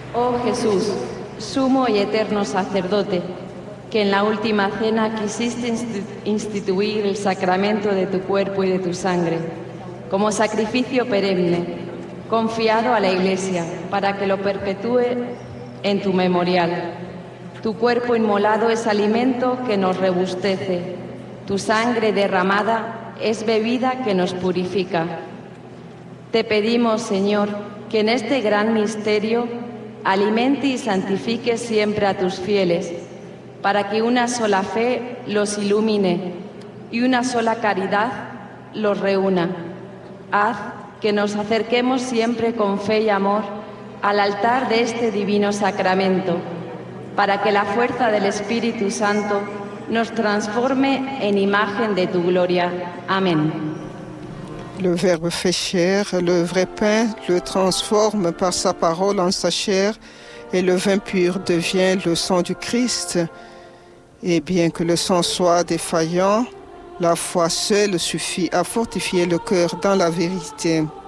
Oh Jesús, sumo y eterno sacerdote, que en la última cena quisiste instituir el sacramento de tu cuerpo y de tu sangre, como sacrificio perenne, confiado a la Iglesia, para que lo perpetúe en tu memorial. Tu cuerpo inmolado es alimento que nos rebustece, tu sangre derramada es bebida que nos purifica. Te pedimos, Señor, que en este gran misterio alimente y santifique siempre a tus fieles, para que una sola fe los ilumine y una sola caridad los reúna. Haz que nos acerquemos siempre con fe y amor al altar de este divino sacramento, para que la fuerza del Espíritu Santo nos transforme en imagen de tu gloria. Amén. Le Verbe fait chair, le vrai pain le transforme par sa parole en sa chair, et le vin pur devient le sang du Christ. Et bien que le sang soit défaillant, la foi seule suffit à fortifier le cœur dans la vérité.